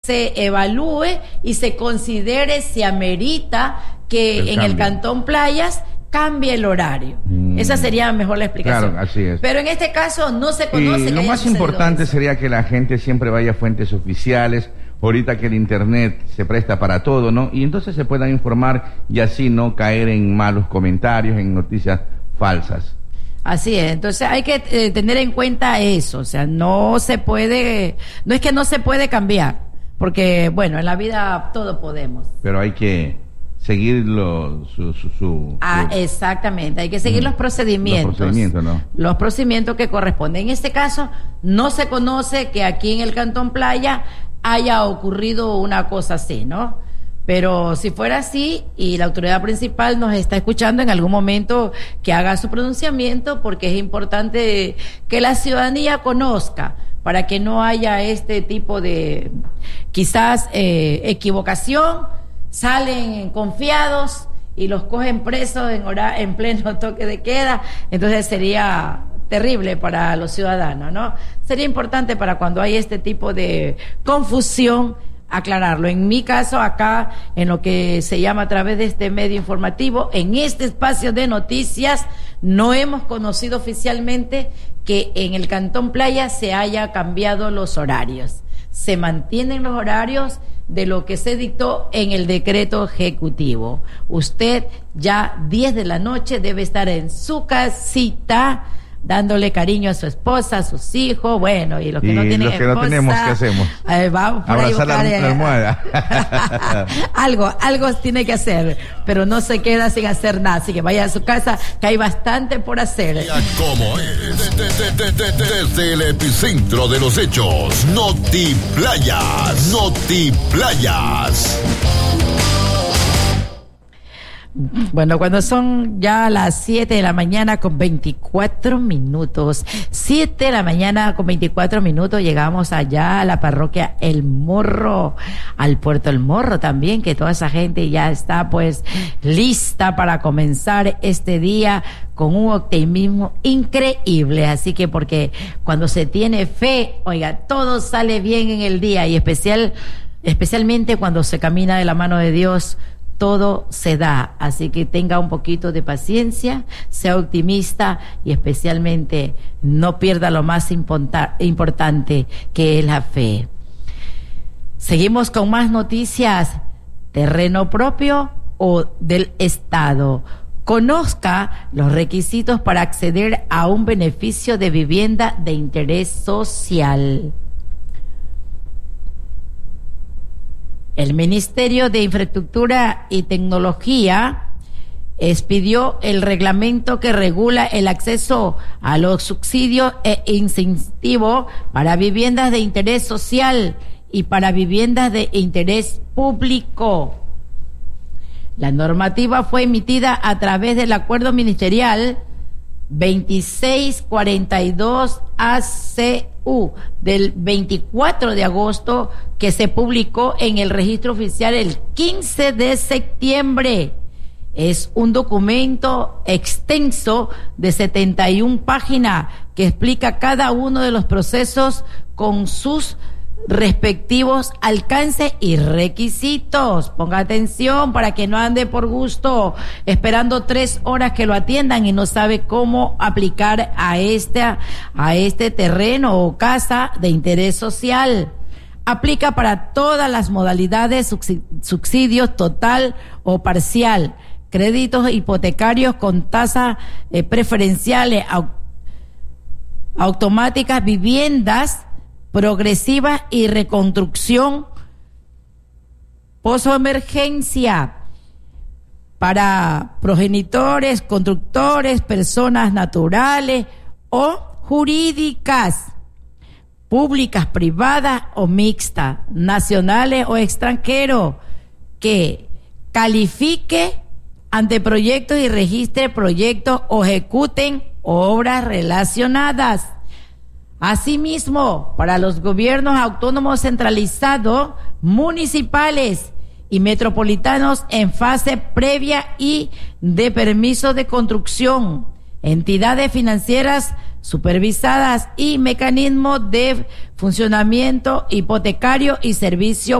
se evalúe y se considere si amerita que en el Cantón Playas cambie el horario. Esa sería mejor la explicación. Claro, así es. Pero en este caso no se conoce. Y lo más importante sería que la gente siempre vaya a fuentes oficiales, ahorita que el internet se presta para todo, ¿no? Y entonces se puedan informar y así no caer en malos comentarios, en noticias falsas. Así es, entonces hay que tener en cuenta eso, o sea, no es que no se puede cambiar, porque bueno, en la vida todo podemos. Pero hay que seguir exactamente, hay que seguir los procedimientos. Los procedimientos que corresponden. En este caso, no se conoce que aquí en el Cantón Playa haya ocurrido una cosa así, ¿no? Pero si fuera así y la autoridad principal nos está escuchando en algún momento, que haga su pronunciamiento, porque es importante que la ciudadanía conozca para que no haya este tipo de quizás equivocación. Salen confiados y los cogen presos en pleno toque de queda, entonces sería terrible para los ciudadanos, ¿no? Sería importante para cuando hay este tipo de confusión aclararlo. En mi caso, acá, en lo que se llama a través de este medio informativo, en este espacio de noticias, no hemos conocido oficialmente que en el Cantón Playa se haya cambiado los horarios. Se mantienen los horarios de lo que se dictó en el decreto ejecutivo. Usted ya 10 de la noche debe estar en su casita, dándole cariño a su esposa, a sus hijos, bueno, y los que no tienen esposa, no tenemos, ¿qué hacemos? Vamos por abrazar ahí la almohada. algo tiene que hacer, pero no se queda sin hacer nada, así que vaya a su casa, que hay bastante por hacer. Como es, desde el epicentro de los hechos, Notiplayas. Bueno, cuando son ya las 7 de la mañana con 24 minutos, 7 de la mañana con 24 minutos, llegamos allá a la parroquia El Morro, al puerto El Morro también, que toda esa gente ya está pues lista para comenzar este día con un optimismo increíble. Así que porque cuando se tiene fe, oiga, todo sale bien en el día, y especialmente cuando se camina de la mano de Dios, todo se da. Así que tenga un poquito de paciencia, sea optimista y especialmente no pierda lo más importante, que es la fe. Seguimos con más noticias. Terreno propio o del Estado. Conozca los requisitos para acceder a un beneficio de vivienda de interés social. El Ministerio de Infraestructura y Tecnología expidió el reglamento que regula el acceso a los subsidios e incentivos para viviendas de interés social y para viviendas de interés público. La normativa fue emitida a través del Acuerdo Ministerial 2642 ACU del 24 de agosto, que se publicó en el registro oficial el 15 de septiembre. Es un documento extenso de 71 páginas que explica cada uno de los procesos con sus respectivos alcances y requisitos. Ponga atención para que no ande por gusto esperando 3 horas que lo atiendan y no sabe cómo aplicar a este terreno o casa de interés social. Aplica para todas las modalidades, subsidios total o parcial, créditos hipotecarios con tasas preferenciales, automáticas, viviendas progresiva y reconstrucción posemergencia para progenitores, constructores, personas naturales o jurídicas, públicas, privadas o mixtas, nacionales o extranjeros, que califique anteproyectos y registre proyectos o ejecuten obras relacionadas. Asimismo, para los gobiernos autónomos centralizados, municipales y metropolitanos en fase previa y de permiso de construcción, entidades financieras supervisadas y mecanismos de funcionamiento hipotecario y servicio